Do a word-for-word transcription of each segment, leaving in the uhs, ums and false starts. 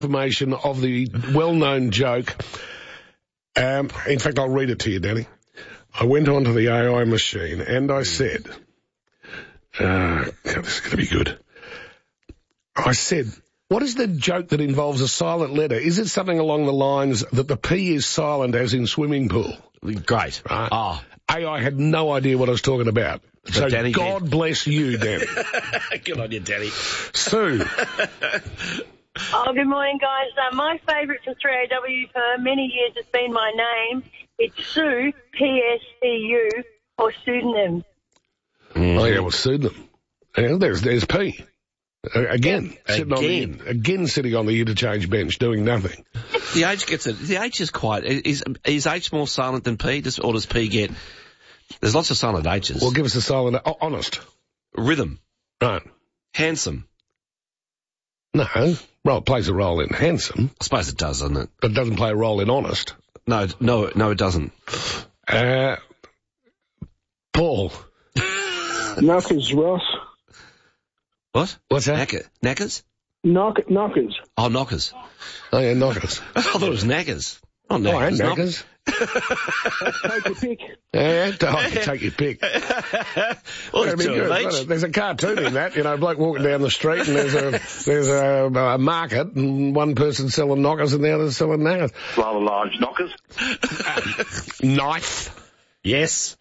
information of the well-known joke. Um, in fact, I'll read it to you, Danny. I went onto the A I machine and I said, uh, God, this is going to be good. I said, what is the joke that involves a silent letter? Is it something along the lines that the P is silent as in swimming pool? Great. Right? Oh. A I had no idea what I was talking about. But so Danny God did. bless you, Danny. Good on you, Danny. Sue. Oh, good morning, guys. Uh, my favourite from three A W for many years has been my name. It's Sue, P S C U, or pseudonym. Mm. Oh, yeah, well, pseudonym. Yeah, there's, there's P. Uh, again, yeah. sitting again. on the, again sitting on the interchange bench doing nothing. The H gets it. The H is quite. Is is H more silent than P? Does, or does P get? There's lots of silent H's. Well, give us a silent. Oh, honest. Rhythm. Right. Handsome. No. Well, it plays a role in handsome. I suppose it does, doesn't it? But it doesn't play a role in honest. No, no, no, it doesn't. Uh, Paul. Knockers, Ross. What? What's that? Knacker. Knackers? Knock, knockers. Oh, knockers. Oh, yeah, knockers. I thought it was knackers. Oh, knackers. Oh, and knackers. Take your pick. Yeah, oh, take your pick. Well, That'd be two good, of each. wouldn't it? There's a cartoon in that, you know, a bloke walking down the street and there's a there's a, a market and one person selling knockers and the other selling knackers. Rather large knockers. Knife. Yes.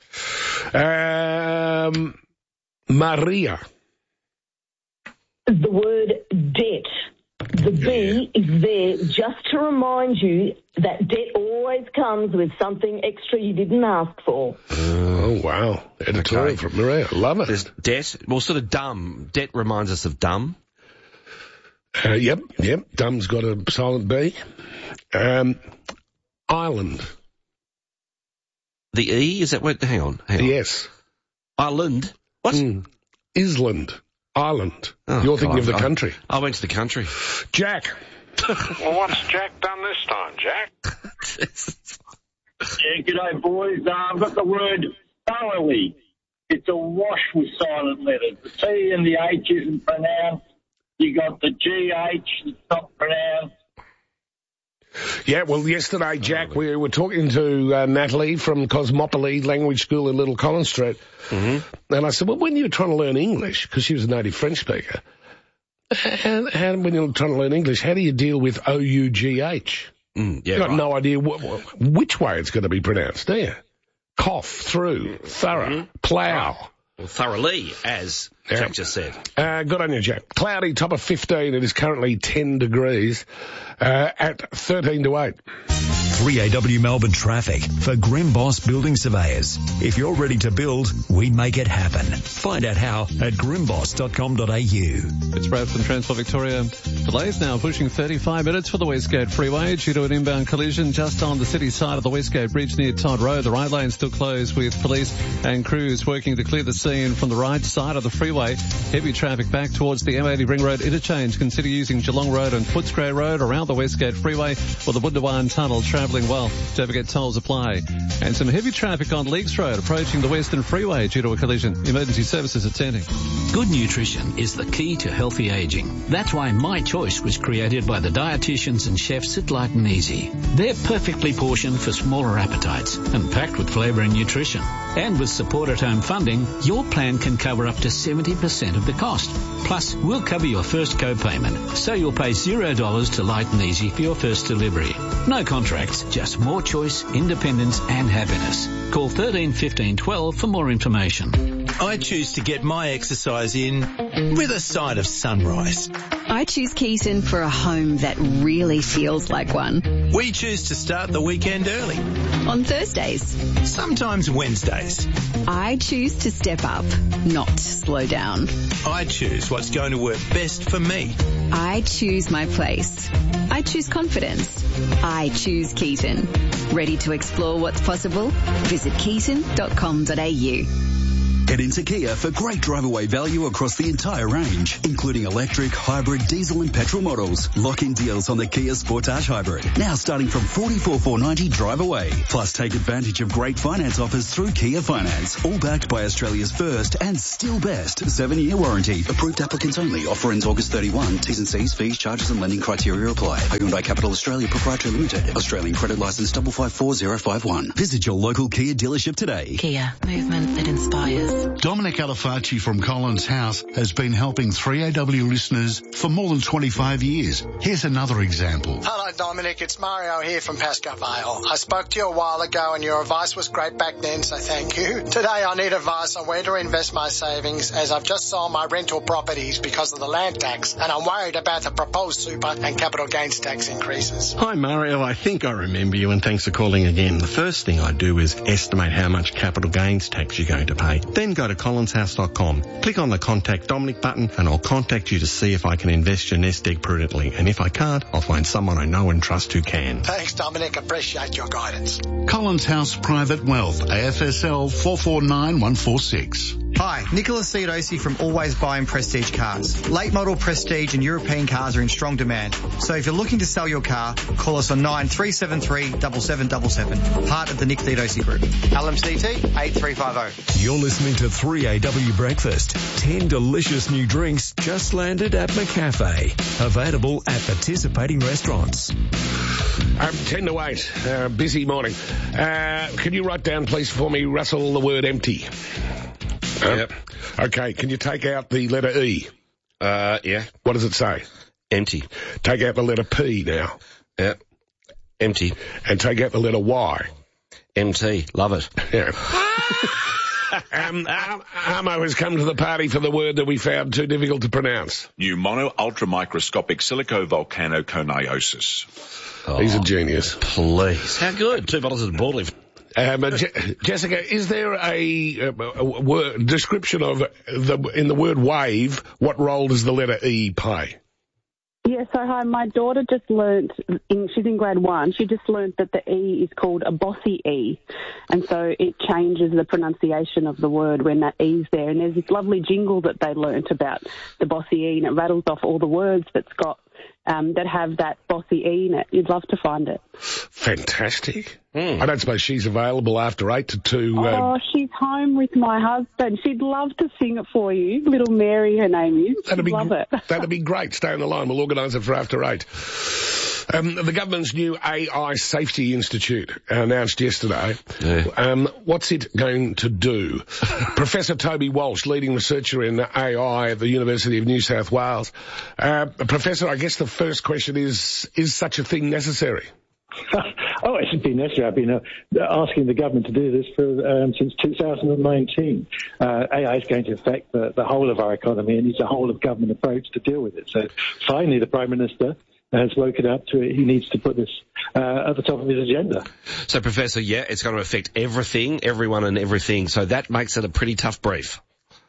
Um, Maria. The word debt. The B is there just to remind you that debt always comes with something extra you didn't ask for. Oh, wow. Editorial Okay. from Maria. Love it. There's debt. Well, sort of dumb. Debt reminds us of dumb. Uh, yep, yep. Dumb's got a silent B. Um, Island. The E, is that what? Hang on. Hang on. Yes. Island? What? Mm. Island. Island. Oh, You're thinking God, of the I- country. I went to the country. Jack. Well, what's Jack done this time, Jack? Yeah, g'day, boys. Uh, I've got the word thoroughly. It's a wash with silent letters. The T and the H isn't pronounced. You got the G H, it's not pronounced. Yeah, well, yesterday, Jack, we were talking to uh, Natalie from Cosmopoly Language School in Little Collins Street. Mm-hmm. And I said, well, when you were trying to learn English, because she was a native French speaker, and, and when you're trying to learn English, how do you deal with O U G H? Mm, yeah, You've got right. no idea wh- wh- which way it's going to be pronounced, do you? Cough, through, thorough, Mm-hmm. plough. Well, thoroughly, as Yeah. Jack just said. Uh, good on you, Jack. Cloudy, top of fifteen. It is currently ten degrees uh, at thirteen to eight. three A W Melbourne traffic for Grimboss Building Surveyors. If you're ready to build, we make it happen. Find out how at grimboss dot com dot a u. It's Brad from Transport Victoria. Delays now pushing thirty-five minutes for the Westgate Freeway due to an inbound collision just on the city side of the Westgate Bridge near Todd Road. The right lane still closed with police and crews working to clear the scene from the right side of the freeway. Heavy traffic back towards the M eighty Ring Road interchange. Consider using Geelong Road and Footscray Road around the Westgate Freeway or the Bundawan Tunnel travelling well. Don't forget tolls apply. And some heavy traffic on Leaks Road approaching the Western Freeway due to a collision. Emergency services attending. Good nutrition is the key to healthy aging. That's why My Choice was created by the dietitians and chefs at Light and Easy. They're perfectly portioned for smaller appetites and packed with flavour and nutrition. And with support at home funding, your plan can cover up to seventy percent of the cost. Plus, we'll cover your first co-payment, so you'll pay zero dollars to Light and Easy for your first delivery. No contracts, just more choice, independence and happiness. Call thirteen fifteen twelve for more information. I choose to get my exercise in with a side of sunrise. I choose Keaton for a home that really feels like one. We choose to start the weekend early. On Thursdays. Sometimes Wednesdays. I choose to step up, not slow down. I choose what's going to work best for me. I choose my place. I choose confidence. I choose Keaton. Ready to explore what's possible? Visit keaton dot com dot a u. Head into Kia for great drive-away value across the entire range, including electric, hybrid, diesel and petrol models. Lock-in deals on the Kia Sportage Hybrid, now starting from forty-four thousand four hundred ninety dollars drive away. Plus, take advantage of great finance offers through Kia Finance, all backed by Australia's first and still best seven-year warranty. Approved applicants only. Offer ends August thirty-first. T's and C's, fees, charges and lending criteria apply. Hyundai Capital Australia Proprietary Limited. Australian credit licence five five four zero five one. Visit your local Kia dealership today. Kia, movement that inspires. Dominic Alafacci from Collins House has been helping three A W listeners for more than twenty-five years. Here's another example. Hello, Dominic. It's Mario here from Pascoe Vale. I spoke to you a while ago and your advice was great back then, so thank you. Today I need advice on where to invest my savings, as I've just sold my rental properties because of the land tax and I'm worried about the proposed super and capital gains tax increases. Hi Mario, I think I remember you and thanks for calling again. The first thing I do is estimate how much capital gains tax you're going to pay. Then go to collins house dot com. Click on the Contact Dominic button and I'll contact you to see if I can invest your nest egg prudently. And if I can't, I'll find someone I know and trust who can. Thanks, Dominic. Appreciate your guidance. Collins House Private Wealth, A F S L four four nine one four six. Hi, Nicholas Theodosi from Always Buying Prestige Cars. Late model Prestige and European cars are in strong demand. So if you're looking to sell your car, call us on nine three seven three seven seven seven seven. Part of the Nick Theodosi Group. L M C T eight three five zero. You're listening to three A W Breakfast. Ten delicious new drinks just landed at McCafe. Available at participating restaurants. Um, ten to eight. Uh, busy morning. Uh, can you write down, please, for me, Russell, the word empty? Uh, Yep. Okay, can you take out the letter E? Uh, yeah. What does it say? Empty. Take out the letter P now. Yep. Empty. And take out the letter Y. M T. Love it. Yeah. um, Ar- Armo has come to the party for the word that we found too difficult to pronounce. Pneumono ultramicroscopic silicovolcanoconiosis. Oh, He's a genius. Please. How good? Two bottles of Broadleaf. Um, uh, Je- Jessica, is there a, a, a word, description of the in the word wave? What role does the letter E play? Yeah, so hi, my daughter just learnt, in, she's in grade one, she just learnt that the E is called a bossy E. And so it changes the pronunciation of the word when that E's there. And there's this lovely jingle that they learnt about the bossy E, and it rattles off all the words that's got, um, that have that bossy E in it. You'd love to find it. Fantastic. Mm. I don't suppose she's available after eight to two. Oh, Um, she's home with my husband. She'd love to sing it for you. Little Mary, her name is. She'd that'd be love it. That'd be great. Stay on the line. We'll organise it for after eight. Um, the government's new A I Safety Institute announced yesterday. Yeah. Um, what's it going to do? Professor Toby Walsh, leading researcher in A I at the University of New South Wales. Uh, Professor, I guess the first question is, is such a thing necessary? Oh, it's been necessary. I've been uh, asking the government to do this for um, since two thousand nineteen. Uh, A I is going to affect the, the whole of our economy and needs a whole of government approach to deal with it. So finally, the Prime Minister has woken up to it. He needs to put this uh, at the top of his agenda. So, Professor, yeah, it's going to affect everything, everyone and everything. So that makes it a pretty tough brief.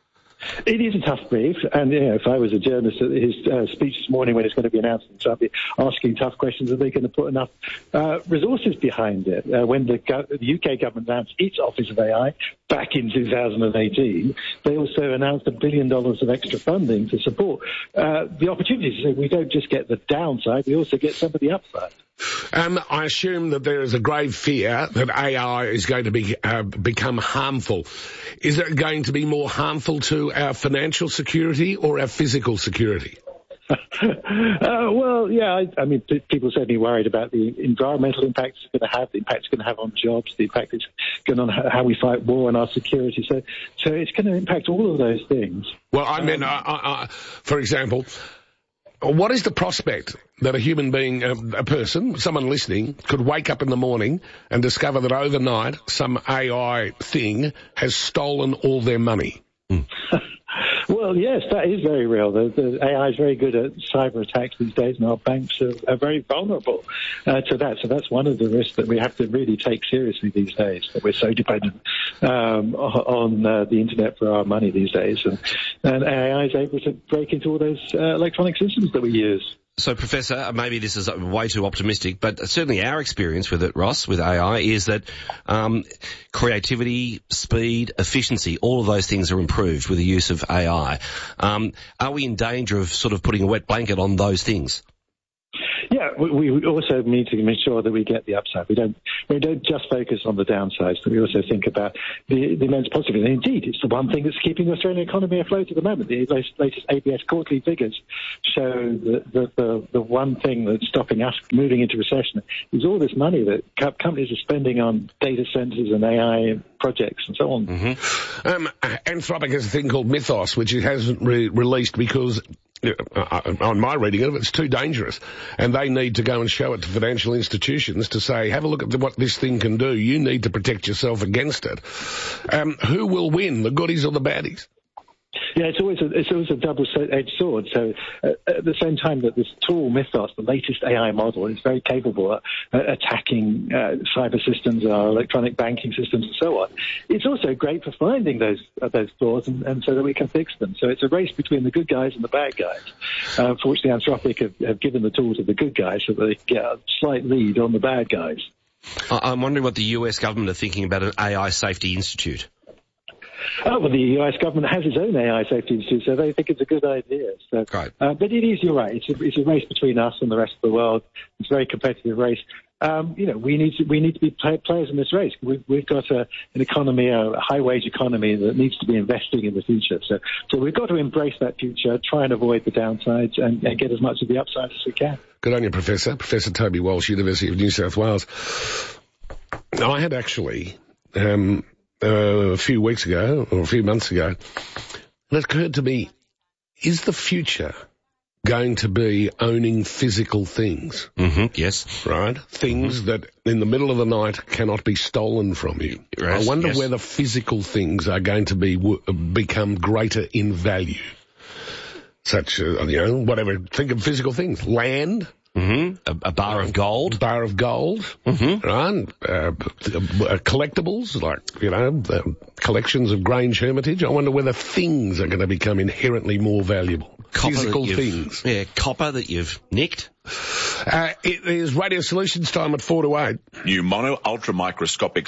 It is a tough brief, and you know, if I was a journalist at his uh, speech this morning when it's going to be announced, so I'd be asking tough questions. Are they going to put enough uh, resources behind it? Uh, when the, go- the U K government announced its Office of A I back in two thousand eighteen, they also announced a billion dollars of extra funding to support uh, the opportunities. So we don't just get the downside, we also get some of the upside. Um, I assume that there is a grave fear that A I is going to be uh, become harmful. Is it going to be more harmful to our financial security or our physical security? uh, well, yeah, I, I mean, p- people are certainly worried about the environmental impact it's going to have, the impact it's going to have on jobs, the impact it's going on how we fight war and our security. So, so it's going to impact all of those things. Well, I mean, um, I, I, I, for example, what is the prospect that a human being, a, a person, someone listening, could wake up in the morning and discover that overnight some A I thing has stolen all their money? Mm. Well, yes, that is very real. The, the A I is very good at cyber attacks these days, and our banks are, are very vulnerable uh, to that. So that's one of the risks that we have to really take seriously these days, that we're so dependent um, on uh, the internet for our money these days. And, and A I is able to break into all those uh, electronic systems that we use. So, Professor, maybe this is way too optimistic, but certainly our experience with it, Ross, with A I, is that um, creativity, speed, efficiency, all of those things are improved with the use of A I. Um, are we in danger of sort of putting a wet blanket on those things? Yeah, we, we also need to make sure that we get the upside. We don't we don't just focus on the downsides, but we also think about the, the immense positives. And indeed, it's the one thing that's keeping the Australian economy afloat at the moment. The latest, latest A B S quarterly figures show that the, the, the one thing that's stopping us moving into recession is all this money that co- companies are spending on data centers and A I projects and so on. Mm-hmm. Um, Anthropic has a thing called Mythos, which it hasn't re- released because... Uh, on my reading of it, it's too dangerous. And they need to go and show it to financial institutions to say, have a look at the, what this thing can do. You need to protect yourself against it. Um, who will win, the goodies or the baddies? Yeah, it's always a, it's always a double-edged sword. So uh, at the same time that this tool, Mythos, the latest A I model, is very capable at uh, attacking uh, cyber systems, our electronic banking systems and so on, it's also great for finding those uh, those flaws and, and so that we can fix them. So it's a race between the good guys and the bad guys. Uh, fortunately, Anthropic have, have given the tool to the good guys so that they get a slight lead on the bad guys. I'm wondering what the U S government are thinking about an A I Safety Institute. Oh, well, the U S government has its own A I Safety Institute, so they think it's a good idea. So, right. uh, but it is, you're right, it's a, it's a race between us and the rest of the world. It's a very competitive race. Um, you know, we need to we need to be play, players in this race. We've, we've got a, an economy, a high-wage economy that needs to be investing in the future. So, so we've got to embrace that future, try and avoid the downsides, and, and get as much of the upsides as we can. Good on you, Professor. Professor Toby Walsh, University of New South Wales. I had actually... Um, Uh, a few weeks ago, or a few months ago, it occurred to me, is the future going to be owning physical things? Mm-hmm, yes. Right? Things mm-hmm. that in the middle of the night cannot be stolen from you. Yes, I wonder yes. whether physical things are going to be w- become greater in value. Such, uh, you know, whatever, think of physical things. Land. Mm-hmm. A, a bar of gold. Bar of gold. Mm-hmm. Right? Uh, uh, collectibles, like, you know, the collections of Grange Hermitage. I wonder whether things are going to become inherently more valuable. Copper Physical things. Yeah, copper that you've nicked. Uh, it is Radio Solutions time at four to eight. New mono ultramicroscopic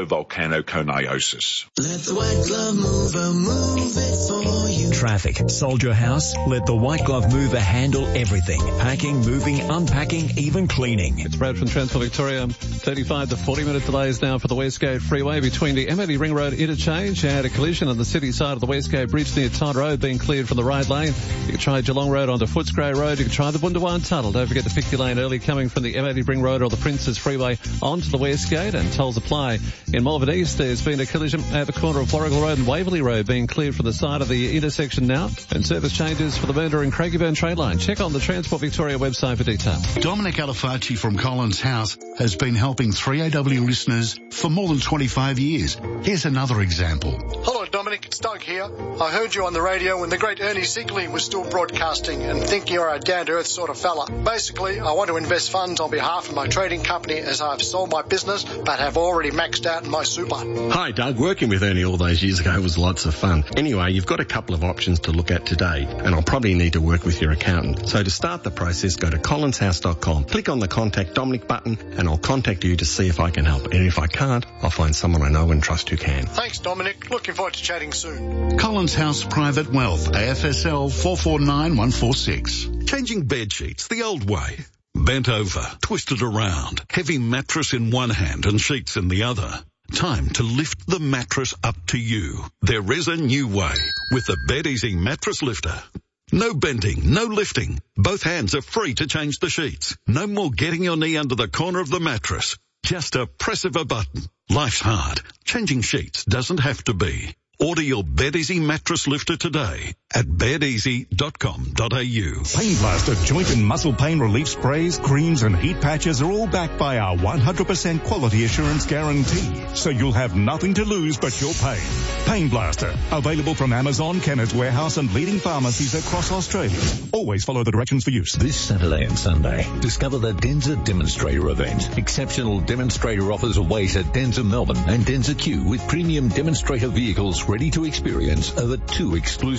silicovolcanoconiosis. Let the white glove mover move it for you. Traffic. Sold your house? Let the white glove mover handle everything. Packing, moving, unpacking, even cleaning. It's Brad from Transport Victoria. thirty-five to forty minute delays now for the Westgate Freeway between the M eighty Ring Road interchange and a collision on the city side of the Westgate Bridge near Todd Road being cleared from the right lane. You can try Geelong Road onto Footscray Road. You can try the Bundawan Tunnel. Don't forget to pick your lane early coming from the M eighty Ring Road or the Princes Freeway onto the Westgate, and tolls apply. In Malvern East, there's been a collision at the corner of Warrigal Road and Waverley Road being cleared from the side of the intersection now, and service changes for the Mernda and Craigieburn train line. Check on the Transport Victoria website for detail. Dominic Alifacci from Collins House has been helping three A W listeners for more than twenty-five years. Here's another example. Hello, Dominic. It's Doug here. I heard you on the radio when the great Ernie Sigley was still broadcasting and think you're a down-to-earth sort of fella. Basically, I want to invest funds on behalf of my trading company as I've sold my business but have already maxed out my super. Hi, Doug. Working with Ernie all those years ago was lots of fun. Anyway, you've got a couple of options to look at today, and I'll probably need to work with your accountant. So to start the process, go to collins house dot com, click on the Contact Dominic button, and I'll contact you to see if I can help. And if I can't, I'll find someone I know and trust who can. Thanks, Dominic. Looking forward to chatting soon. Collins House Private Wealth, A F S L four four nine one four six. Changing bed sheets the old way. Bent over, twisted around, heavy mattress in one hand and sheets in the other. Time to lift the mattress up to you. There is a new way with the BedEasy Mattress Lifter. No bending, no lifting. Both hands are free to change the sheets. No more getting your knee under the corner of the mattress. Just a press of a button. Life's hard. Changing sheets doesn't have to be. Order your BedEasy Mattress Lifter today at bed easy dot com dot a u. Pain Blaster joint and muscle pain relief sprays, creams and heat patches are all backed by our one hundred percent quality assurance guarantee. So you'll have nothing to lose but your pain. Pain Blaster. Available from Amazon, Chemist Warehouse and leading pharmacies across Australia. Always follow the directions for use. This Saturday and Sunday, discover the Denza Demonstrator event. Exceptional demonstrator offers await at Denza Melbourne and Denza Q with premium demonstrator vehicles ready to experience over two exclusive days.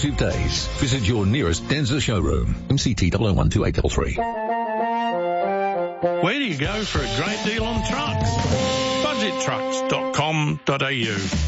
Please visit your nearest Denza showroom. M C T zero zero one two eight three three. Where do you go for a great deal on trucks? budget trucks dot com dot a u